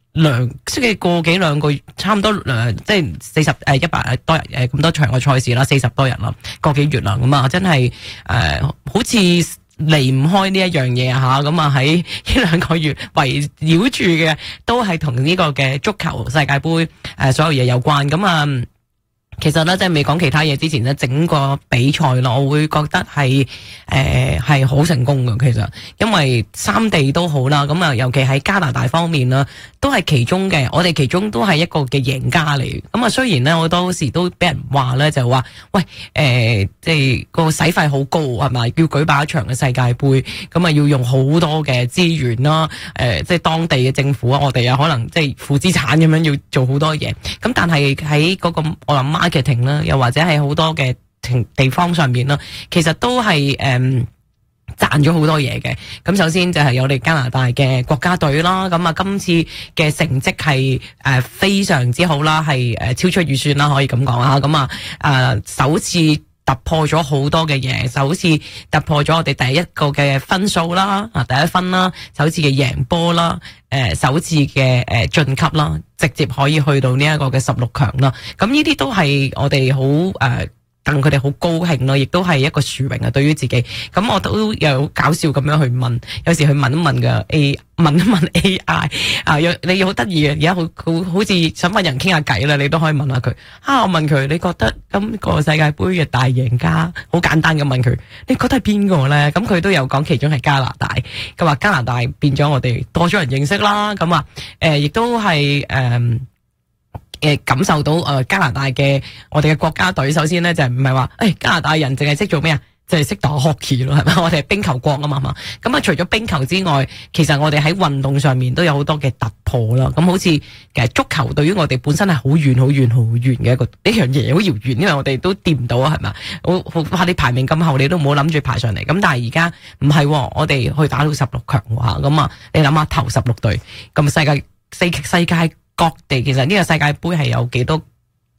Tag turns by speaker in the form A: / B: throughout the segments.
A: 即係個幾兩個月，差唔多即係100多日咁多場嘅賽事啦，40多日啦，個幾月啦，咁啊真係好似離唔開呢一樣嘢吓，咁啊喺呢2個月圍繞住嘅都係同呢個嘅足球世界盃所有嘢有關，咁啊。其實咧，即係未講其他嘢之前咧，整個比賽咯，我會覺得係好成功嘅。其實，因為三地都好啦，咁啊，尤其喺加拿大方面啦，都係其中嘅，我哋其中都係一個嘅贏家嚟。咁啊，雖然咧，我當時都俾人話咧，就話喂，即係個使費好高係咪？要舉辦一場嘅世界盃，咁啊要用好多嘅資源啦，即係當地嘅政府啊，我哋啊可能即係負資產咁樣要做好多嘢。咁但係喺嗰個我諗marketing啦，又或者係好多嘅地方上面啦，其實都係賺咗好多嘢嘅。咁首先就係有我哋加拿大嘅國家隊啦，咁啊今次嘅成績係非常之好啦，係超出預算啦，可以咁講啊。咁啊首次突破咗好多嘅嘢，首次突破咗我哋第一個嘅分數啦，第一分啦，首次嘅贏波啦，首次嘅晉級啦，直接可以去到呢一個嘅16強啦。咁呢啲都係我哋好戥佢哋好高興咯，亦都係一個殊榮啊！對於自己，咁我都有搞笑咁樣去問，有時去問一問嘅問一問 AI 啊，你好得意嘅，而家好似想揾人傾下偈啦，你都可以問下佢。我問佢，你覺得今個世界盃嘅大贏家，好簡單咁問佢，你覺得係邊個咧？咁佢都有講，其中係加拿大。佢話加拿大變咗我哋多咗人認識啦，咁啊，亦都係感受到加拿大嘅我哋嘅國家隊，首先咧就唔係話加拿大人淨係識做咩啊？就係識打 hockey 咯，係咪？我哋係冰球國啊嘛。咁啊，除咗冰球之外，其實我哋喺運動上面都有好多嘅突破啦。咁好似其實足球對於我哋本身係好遠好遠好遠嘅一樣嘢，好遙遠，因為我哋都掂唔到啊，係咪？好你排名咁後，你都唔好諗住排上嚟。咁但係而家唔係，我哋去打到16強喎。咁啊，你諗下頭16隊，咁世界各地其實呢個世界盃係有幾多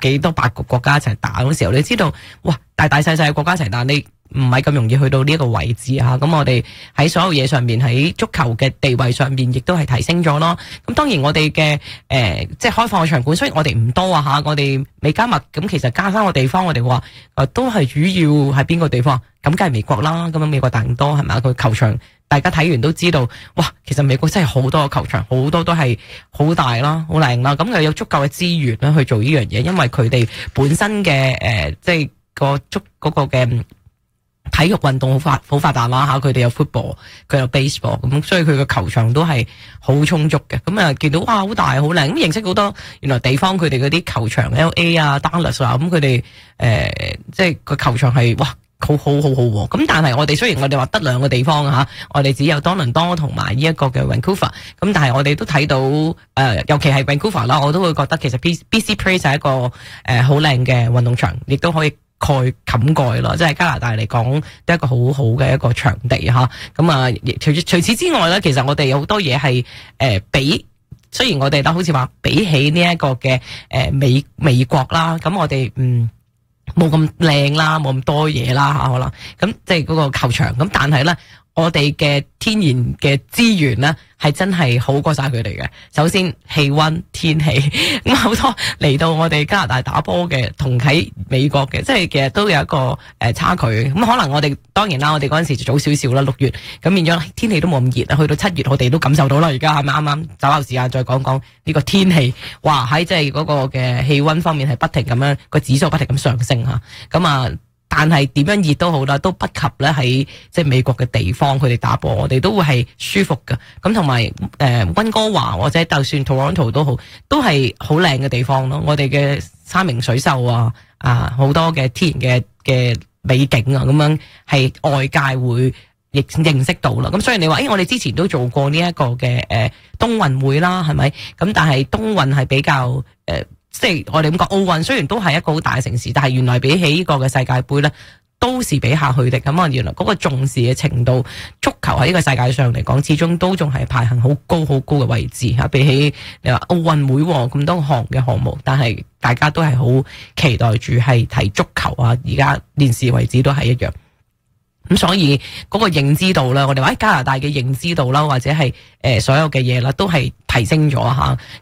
A: 8個國家一齊打嗰時候，你知道哇，大細嘅國家一齊打，你唔係咁容易去到呢一個位置吓。咁我哋喺所有嘢上面，喺足球嘅地位上面，亦都係提升咗咯。咁當然我哋嘅即係開放嘅場館，雖然我哋唔多啊吓，我哋美加密咁，其實加翻個地方，我哋話都係主要係邊個地方？咁梗係美國啦。咁美國大咁多係咪？佢球場大家睇完都知道，哇！其實美國真係好多個球場，好多都係好大啦，好靚啦。咁又有足夠嘅資源咧去做呢樣嘢，因為佢哋本身嘅即係嗰個嘅體育運動好發達啦吓，佢哋有 football， 佢有 baseball， 咁所以佢個球場都係好充足嘅。咁啊見到哇好大好靚，咁認識好多原來地方佢哋嗰啲球場 LA 啊 Dallas 啊，咁佢哋即係個球場係哇好喎。咁但係我哋雖然我哋話得2個地方吓，我哋只有多倫多同埋呢一個嘅 Vancouver， 咁但係我哋都睇到尤其係 Vancouver 啦，我都會覺得其實 BC Place 係一個好靚嘅運動場，亦都可以蓋冚咯，即係加拿大嚟講都係一個好好嘅一個場地吓。咁啊，除此之外咧，其實我哋有好多嘢係雖然我哋都好似話比起呢一個嘅美國啦，咁我哋冇咁靚啦，冇咁多嘢啦吓，可能咁即係嗰個球場咁，但係咧我哋嘅天然嘅資源咧係真係好過晒佢哋嘅。首先氣溫天氣，咁好多嚟到我哋加拿大打波嘅，同喺美國嘅，即係其實都有一個差距。咁可能我哋當然啦，我哋嗰陣時就早少少啦，6月，咁變咗天氣都冇咁熱啊。去到7月，我哋都感受到啦。而家係咪啱啱稍後時間再講講呢個天氣？哇！喺即係嗰個嘅氣溫方面係不停咁樣個指數不停咁上升吓，咁啊。但係點樣熱都好啦，都不及咧喺即係美國嘅地方佢哋打波，我哋都會係舒服㗎。咁同埋溫哥華或者就算 Toronto 都好，都係好靚嘅地方咯。我哋嘅山明水秀啊，好多嘅天然嘅美景啊，咁樣係外界會亦認識到啦。咁所以你話我哋之前都做過呢一個嘅冬運會啦，係咪？咁但係冬運係比較即係我哋咁講，奧運雖然都係一個好大嘅城市，但係原來比起呢個嘅世界盃咧，都是比下去的。咁啊，原來嗰個重視嘅程度，足球喺呢個世界上嚟講，始終都仲係排行好高嘅位置吓。比起你話奧運會咁多項嘅項目，但係大家都係好期待住係睇足球啊！而家電視為止都係一樣。咁所以嗰個認知度啦，我哋話喺加拿大嘅認知度啦，或者係所有嘅嘢啦，都係提升咗吓。